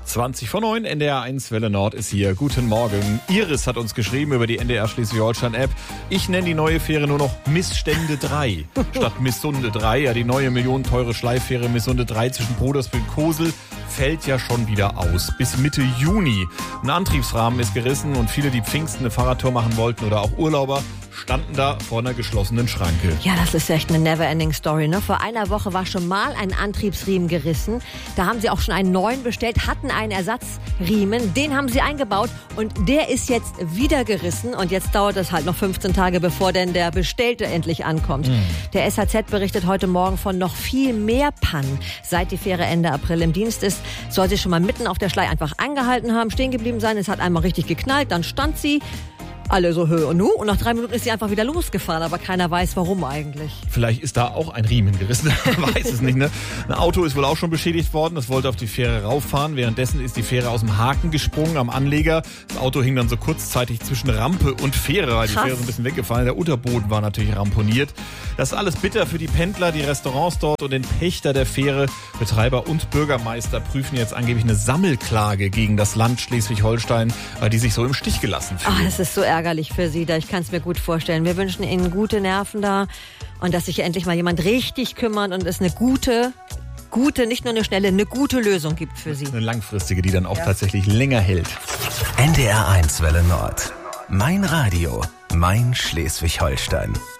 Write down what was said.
20:09, NDR 1 Welle Nord ist hier. Guten Morgen. Iris hat uns geschrieben über die NDR Schleswig-Holstein-App. Ich nenne die neue Fähre nur noch Missstände 3 statt Missunde 3. Ja, die neue millionenteure Schleiffähre Missunde 3 zwischen Brodersbühl und Kosel fällt ja schon wieder aus. Bis Mitte Juni. Ein Antriebsrahmen ist gerissen und viele, die Pfingsten eine Fahrradtour machen wollten oder auch Urlauber, standen da vor einer geschlossenen Schranke. Ja, das ist echt eine never-ending Story, ne? Vor einer Woche war schon mal ein Antriebsriemen gerissen. Da haben sie auch schon einen neuen bestellt, hatten einen Ersatzriemen. Den haben sie eingebaut und der ist jetzt wieder gerissen. Und jetzt dauert es halt noch 15 Tage, bevor denn der Bestellte endlich ankommt. Der SHZ berichtet heute Morgen von noch viel mehr Pannen. Seit die Fähre Ende April im Dienst ist, soll sie schon mal mitten auf der Schlei einfach angehalten haben, stehen geblieben sein. Es hat einmal richtig geknallt, dann stand sie. Alle so Höhe und Hu. Und nach 3 Minuten ist sie einfach wieder losgefahren. Aber keiner weiß, warum eigentlich. Vielleicht ist da auch ein Riemen gerissen. Man weiß es nicht, ne? Ein Auto ist wohl auch schon beschädigt worden. Das wollte auf die Fähre rauffahren. Währenddessen ist die Fähre aus dem Haken gesprungen am Anleger. Das Auto hing dann so kurzzeitig zwischen Rampe und Fähre, weil die Fähre so ein bisschen weggefallen. Der Unterboden war natürlich ramponiert. Das ist alles bitter für die Pendler, die Restaurants dort und den Pächter der Fähre. Betreiber und Bürgermeister prüfen jetzt angeblich eine Sammelklage gegen das Land Schleswig-Holstein, weil die sich so im Stich gelassen fühlen. Ach, das ist so ärgerlich für Sie da. Ich kann es mir gut vorstellen. Wir wünschen Ihnen gute Nerven da und dass sich endlich mal jemand richtig kümmert und es eine gute, nicht nur eine schnelle, eine gute Lösung gibt für Sie. Eine langfristige, die dann auch tatsächlich länger hält. NDR 1 Welle Nord. Mein Radio, mein Schleswig-Holstein.